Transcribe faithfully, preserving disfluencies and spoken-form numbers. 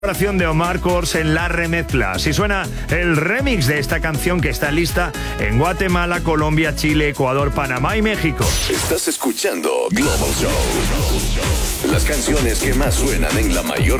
De Omar Kors en la remezcla. Si suena el remix de esta canción que está lista en Guatemala, Colombia, Chile, Ecuador, Panamá y México. Estás escuchando Global Show. Las canciones que más suenan en la mayor